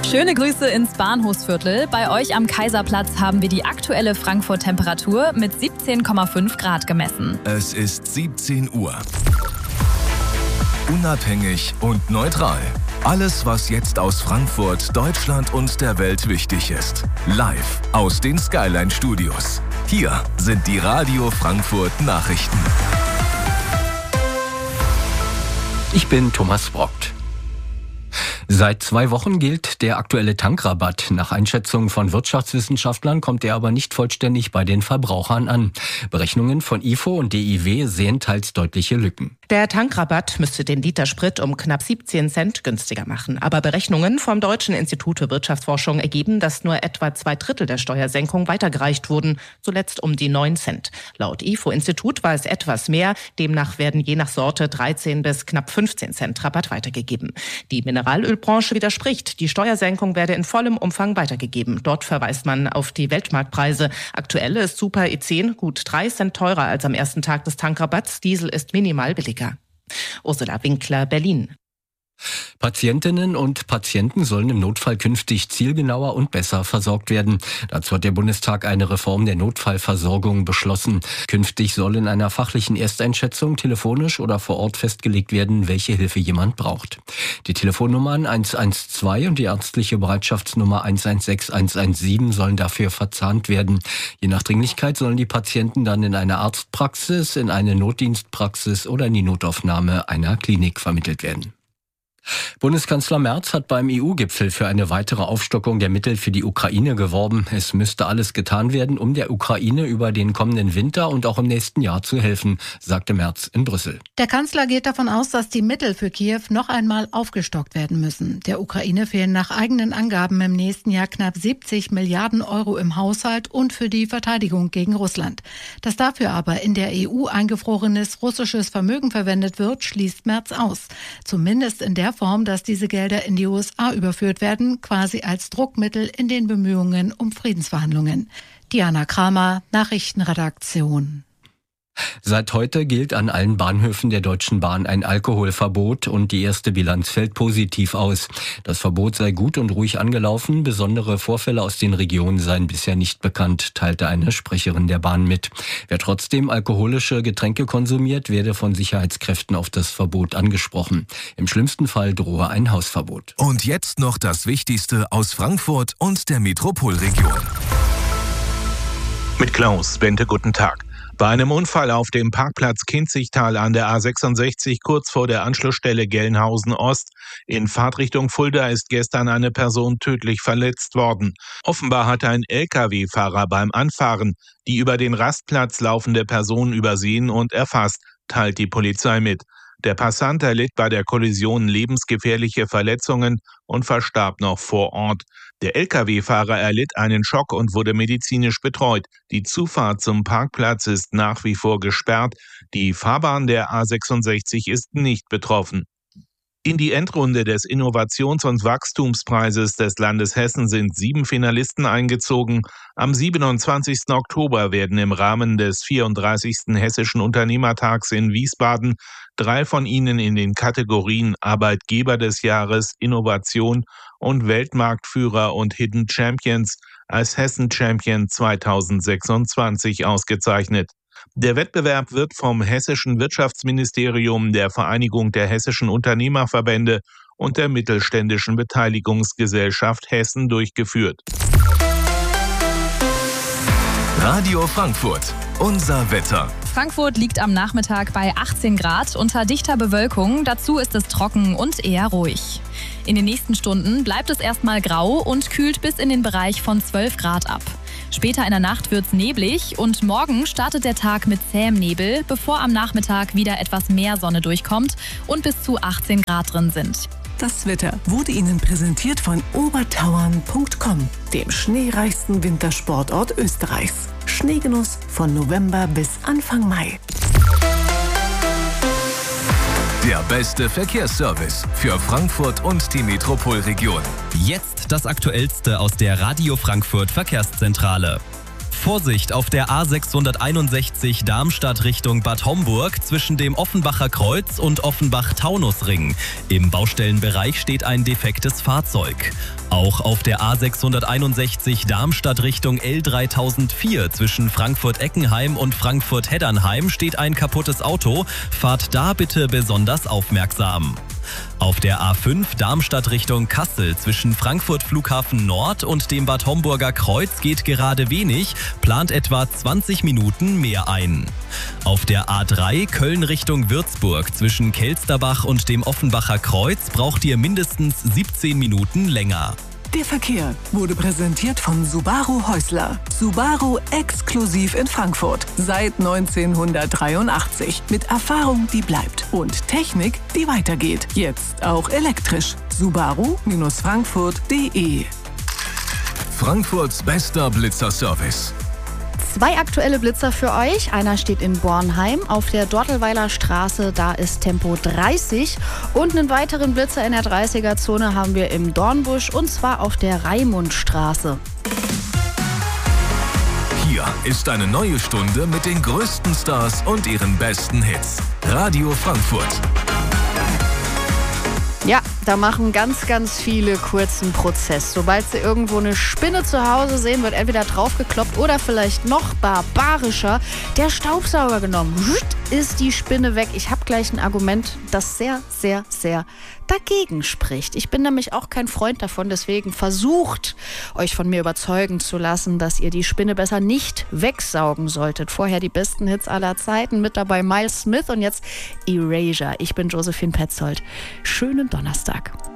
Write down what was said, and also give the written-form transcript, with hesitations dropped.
Schöne Grüße ins Bahnhofsviertel. Bei euch am Kaiserplatz haben wir die aktuelle Frankfurt-Temperatur mit 17,5 Grad gemessen. Es ist 17 Uhr. Unabhängig und neutral. Alles, was jetzt aus Frankfurt, Deutschland und der Welt wichtig ist. Live aus den Skyline Studios. Hier sind die Radio Frankfurt Nachrichten. Ich bin Thomas Brockt. Seit 2 Wochen gilt der aktuelle Tankrabatt. Nach Einschätzung von Wirtschaftswissenschaftlern kommt er aber nicht vollständig bei den Verbrauchern an. Berechnungen von IFO und DIW sehen teils deutliche Lücken. Der Tankrabatt müsste den Liter Sprit um knapp 17 Cent günstiger machen. Aber Berechnungen vom Deutschen Institut für Wirtschaftsforschung ergeben, dass nur etwa 2/3 der Steuersenkung weitergereicht wurden, zuletzt um die 9 Cent. Laut IFO-Institut war es etwas mehr. Demnach werden je nach Sorte 13 bis knapp 15 Cent Rabatt weitergegeben. Die Mineralölbranche widerspricht. Die Steuersenkung werde in vollem Umfang weitergegeben. Dort verweist man auf die Weltmarktpreise. Aktuell ist Super E10 gut 3 Cent teurer als am ersten Tag des Tankrabatts. Diesel ist minimal billiger. Ursula Winkler, Berlin. Patientinnen und Patienten sollen im Notfall künftig zielgenauer und besser versorgt werden. Dazu hat der Bundestag eine Reform der Notfallversorgung beschlossen. Künftig soll in einer fachlichen Ersteinschätzung telefonisch oder vor Ort festgelegt werden, welche Hilfe jemand braucht. Die Telefonnummern 112 und die ärztliche Bereitschaftsnummer 116 117 sollen dafür verzahnt werden. Je nach Dringlichkeit sollen die Patienten dann in eine Arztpraxis, in eine Notdienstpraxis oder in die Notaufnahme einer Klinik vermittelt werden. Bundeskanzler Merz hat beim EU-Gipfel für eine weitere Aufstockung der Mittel für die Ukraine geworben. Es müsste alles getan werden, um der Ukraine über den kommenden Winter und auch im nächsten Jahr zu helfen, sagte Merz in Brüssel. Der Kanzler geht davon aus, dass die Mittel für Kiew noch einmal aufgestockt werden müssen. Der Ukraine fehlen nach eigenen Angaben im nächsten Jahr knapp 70 Milliarden Euro im Haushalt und für die Verteidigung gegen Russland. Dass dafür aber in der EU eingefrorenes russisches Vermögen verwendet wird, schließt Merz aus. Zumindest in der Form, dass diese Gelder in die USA überführt werden, quasi als Druckmittel in den Bemühungen um Friedensverhandlungen. Diana Kramer, Nachrichtenredaktion. Seit heute gilt an allen Bahnhöfen der Deutschen Bahn ein Alkoholverbot und die erste Bilanz fällt positiv aus. Das Verbot sei gut und ruhig angelaufen, besondere Vorfälle aus den Regionen seien bisher nicht bekannt, teilte eine Sprecherin der Bahn mit. Wer trotzdem alkoholische Getränke konsumiert, werde von Sicherheitskräften auf das Verbot angesprochen. Im schlimmsten Fall drohe ein Hausverbot. Und jetzt noch das Wichtigste aus Frankfurt und der Metropolregion. Mit Klaus Bente, guten Tag. Bei einem Unfall auf dem Parkplatz Kinzigtal an der A66 kurz vor der Anschlussstelle Gelnhausen Ost in Fahrtrichtung Fulda ist gestern eine Person tödlich verletzt worden. Offenbar hatte ein Lkw-Fahrer beim Anfahren die über den Rastplatz laufende Person übersehen und erfasst, teilt die Polizei mit. Der Passant erlitt bei der Kollision lebensgefährliche Verletzungen und verstarb noch vor Ort. Der Lkw-Fahrer erlitt einen Schock und wurde medizinisch betreut. Die Zufahrt zum Parkplatz ist nach wie vor gesperrt. Die Fahrbahn der A66 ist nicht betroffen. In die Endrunde des Innovations- und Wachstumspreises des Landes Hessen sind 7 Finalisten eingezogen. Am 27. Oktober werden im Rahmen des 34. Hessischen Unternehmertags in Wiesbaden 3 von ihnen in den Kategorien Arbeitgeber des Jahres, Innovation und Weltmarktführer und Hidden Champions als Hessen Champion 2026 ausgezeichnet. Der Wettbewerb wird vom Hessischen Wirtschaftsministerium, der Vereinigung der hessischen Unternehmerverbände und der Mittelständischen Beteiligungsgesellschaft Hessen durchgeführt. Radio Frankfurt, unser Wetter. Frankfurt liegt am Nachmittag bei 18 Grad unter dichter Bewölkung. Dazu ist es trocken und eher ruhig. In den nächsten Stunden bleibt es erstmal grau und kühlt bis in den Bereich von 12 Grad ab. Später in der Nacht wird's neblig und morgen startet der Tag mit zähem Nebel, bevor am Nachmittag wieder etwas mehr Sonne durchkommt und bis zu 18 Grad drin sind. Das Wetter wurde Ihnen präsentiert von obertauern.com, dem schneereichsten Wintersportort Österreichs. Schneegenuss von November bis Anfang Mai. Der beste Verkehrsservice für Frankfurt und die Metropolregion. Jetzt das Aktuellste aus der Radio Frankfurt Verkehrszentrale. Vorsicht auf der A661 Darmstadt Richtung Bad Homburg zwischen dem Offenbacher Kreuz und Offenbach-Taunusring. Im Baustellenbereich steht ein defektes Fahrzeug. Auch auf der A661 Darmstadt Richtung L3004 zwischen Frankfurt-Eckenheim und Frankfurt-Heddernheim steht ein kaputtes Auto. Fahrt da bitte besonders aufmerksam. Auf der A5 Darmstadt Richtung Kassel zwischen Frankfurt Flughafen Nord und dem Bad Homburger Kreuz geht gerade wenig, plant etwa 20 Minuten mehr ein. Auf der A3 Köln Richtung Würzburg zwischen Kelsterbach und dem Offenbacher Kreuz braucht ihr mindestens 17 Minuten länger. Der Verkehr wurde präsentiert von Subaru Häusler. Subaru exklusiv in Frankfurt. Seit 1983. Mit Erfahrung, die bleibt. Und Technik, die weitergeht. Jetzt auch elektrisch. Subaru-Frankfurt.de. Frankfurts bester Blitzerservice. 2 aktuelle Blitzer für euch. Einer steht in Bornheim auf der Dortelweiler Straße, da ist Tempo 30. Und einen weiteren Blitzer in der 30er-Zone haben wir im Dornbusch und zwar auf der Raimundstraße. Hier ist eine neue Stunde mit den größten Stars und ihren besten Hits. Radio Frankfurt. Ja, da machen ganz, ganz viele kurzen Prozess. Sobald sie irgendwo eine Spinne zu Hause sehen, wird entweder draufgekloppt oder vielleicht noch barbarischer der Staubsauger genommen. Ist die Spinne weg. Ich habe gleich ein Argument, das sehr, sehr, sehr dagegen spricht. Ich bin nämlich auch kein Freund davon, deswegen versucht, euch von mir überzeugen zu lassen, dass ihr die Spinne besser nicht wegsaugen solltet. Vorher die besten Hits aller Zeiten, mit dabei Miles Smith und jetzt Erasure. Ich bin Josephine Petzold. Schönen Donnerstag.